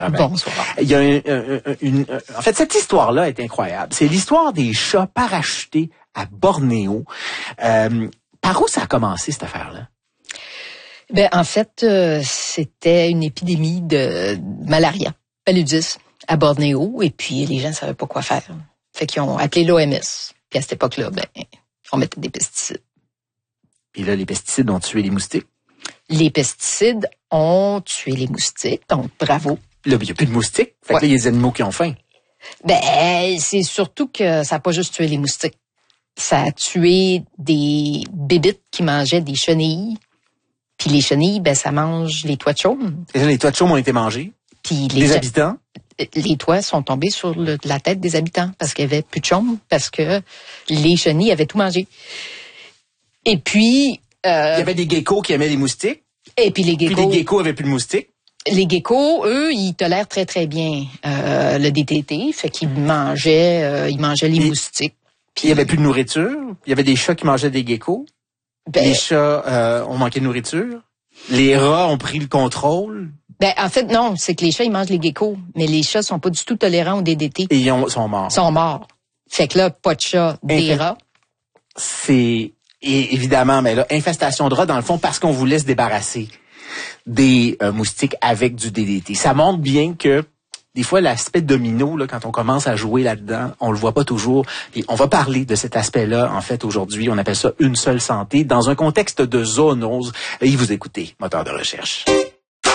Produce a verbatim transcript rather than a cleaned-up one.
Ah ben, Bonsoir. Il y a une, une, une, en fait, cette histoire-là est incroyable. C'est l'histoire des chats parachutés à Bornéo. Euh, par où ça a commencé, cette affaire-là? Ben, en fait, euh, c'était une épidémie de malaria, paludisme, à Bornéo, et puis les gens ne savaient pas quoi faire. Fait qu'ils ont appelé l'O M S. Puis à cette époque-là, ben, on mettait des pesticides. Puis là, les pesticides ont tué les moustiques. Les pesticides ont tué les moustiques, donc bravo. Là, il n'y a plus de moustiques. Fait Ouais. que là, il y a des animaux qui ont faim. Ben, c'est surtout que ça n'a pas juste tué les moustiques. Ça a tué des bébites qui mangeaient des chenilles. Puis les chenilles, ben, ça mange les toits de chaume. Et là, les toits de chaume ont été mangés. Puis les, Les habitants. les toits sont tombés sur le, la tête des habitants parce qu'il y avait plus de chaume, parce que les chenilles avaient tout mangé. Et puis... Euh, Il y avait des geckos qui aimaient les moustiques. et puis les Puis geckos... les geckos avaient plus de moustiques. Les geckos, eux, ils tolèrent très, très bien euh, le D D T. Fait qu'ils mangeaient, euh, ils mangeaient les Et- moustiques. Puis il y avait plus de nourriture. Il y avait des chats qui mangeaient des geckos. Ben, Les chats euh, ont manqué de nourriture. Les rats ont pris le contrôle. ben, en fait, non, c'est que les chats, ils mangent les geckos. Mais les chats sont pas du tout tolérants au D D T. Et ils ont, sont morts. Ils sont morts. Fait que là, pas de chat, des Infest- rats. C'est et évidemment, mais là, infestation de rats, dans le fond, parce qu'on voulait se débarrasser des euh, moustiques avec du D D T. Ça montre bien que des fois, l'aspect domino, là, quand on commence à jouer là-dedans, on le voit pas toujours. Et on va parler de cet aspect-là, en fait, aujourd'hui. On appelle ça une seule santé, dans un contexte de zoonose. Et vous écoutez, moteur de recherche.